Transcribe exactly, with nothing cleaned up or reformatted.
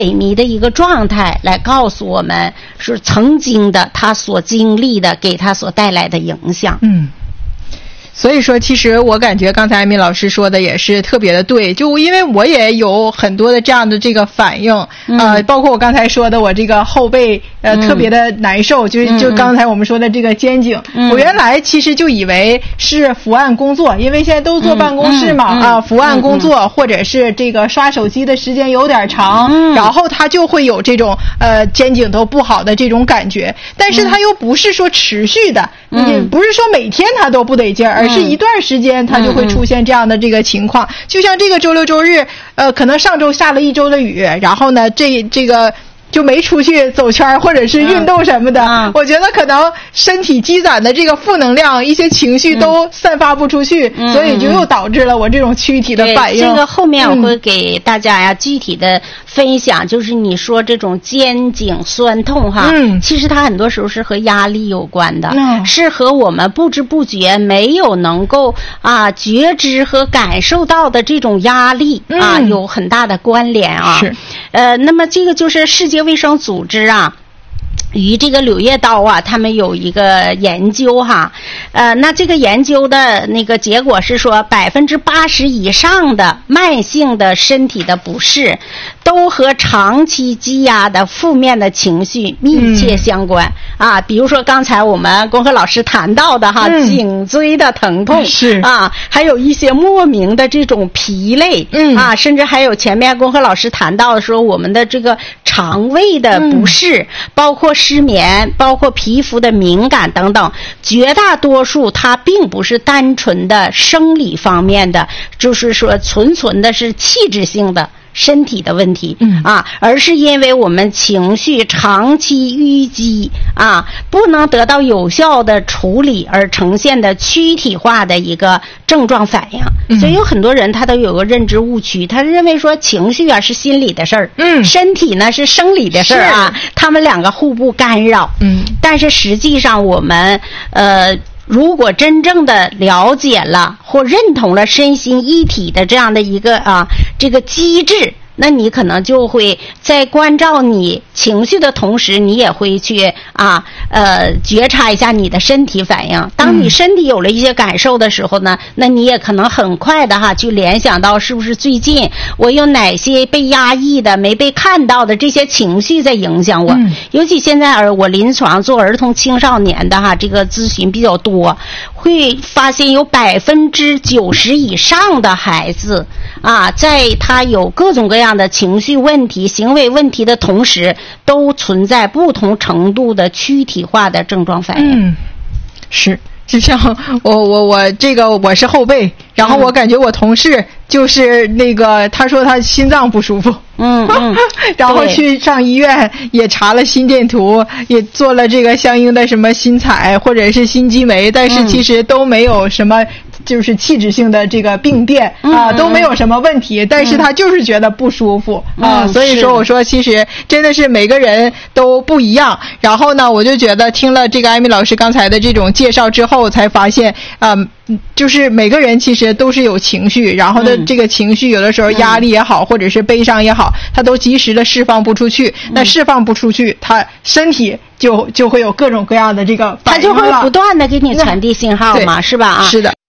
萎靡的一个状态来告诉我们是曾经的他所经历的给他所带来的影响。 嗯。所以说其实我感觉刚才艾米老师说的也是特别的对，就因为我也有很多的这样的这个反应、嗯、呃，包括我刚才说的我这个后背呃、嗯、特别的难受，就就刚才我们说的这个肩颈、嗯、我原来其实就以为是伏案工作，因为现在都坐办公室嘛、嗯嗯、啊，伏案工作、嗯、或者是这个刷手机的时间有点长、嗯、然后他就会有这种呃肩颈都不好的这种感觉，但是他又不是说持续的，嗯，也不是说每天他都不得劲儿、嗯，而是一段时间它就会出现这样的这个情况、嗯、就像这个周六周日呃，可能上周下了一周的雨，然后呢这这个就没出去走圈或者是运动什么的、嗯、我觉得可能身体积攒的这个负能量一些情绪都散发不出去、嗯、所以就又导致了我这种躯体的反应。 这个后面我会给大家呀、嗯、具体的分享，就是你说这种肩颈酸痛哈、嗯、其实它很多时候是和压力有关的、嗯、是和我们不知不觉没有能够啊觉知和感受到的这种压力、嗯、啊有很大的关联啊。 是呃那么这个就是世界卫生组织啊与这个柳叶刀啊他们有一个研究哈，呃那这个研究的那个结果是说百分之八十以上的慢性的身体的不适都和长期积压的负面的情绪密切相关、嗯、啊，比如说刚才我们龚和老师谈到的哈、嗯、颈椎的疼痛是啊，还有一些莫名的这种疲累嗯啊，甚至还有前面龚和老师谈到的说我们的这个肠胃的不适、嗯、包括失眠，包括皮肤的敏感等等，绝大多数它并不是单纯的生理方面的，就是说纯纯的是气质性的身体的问题、嗯、啊，而是因为我们情绪长期淤积啊，不能得到有效的处理而呈现的躯体化的一个症状反应、嗯、所以有很多人他都有个认知误区，他认为说情绪啊是心理的事儿，嗯，身体呢是生理的事儿啊，他们两个互不干扰，嗯，但是实际上我们呃如果真正的了解了或认同了身心一体的这样的一个啊这个机制，那你可能就会在关照你情绪的同时，你也会去啊呃觉察一下你的身体反应。当你身体有了一些感受的时候呢，嗯、那你也可能很快的哈去联想到是不是最近我有哪些被压抑的、没被看到的这些情绪在影响我。嗯、尤其现在儿我临床做儿童青少年的哈这个咨询比较多，会发现有百分之九十以上的孩子啊，在他有各种各样的情绪问题、行为问题的同时，都存在不同程度的躯体化的症状反应。 嗯，是，就像我我我这个我是后背，然后我感觉我同事就是那个他说他心脏不舒服。 嗯嗯， 然后去上医院也查了心电图，也做了这个相应的什么心采或者是心肌酶，但是其实都没有什么就是气质性的这个病变、嗯、啊，都没有什么问题，但是他就是觉得不舒服、嗯、啊、嗯，所以说我说其实真的是每个人都不一样。然后呢，我就觉得听了这个艾米老师刚才的这种介绍之后，才发现啊、嗯，就是每个人其实都是有情绪，然后的这个情绪有的时候压力也好、嗯、或者是悲伤也好，他都及时的释放不出去、嗯、那释放不出去，他身体就就会有各种各样的这个反应了， 他就会不断的给你传递信号嘛，是吧？啊， 是的。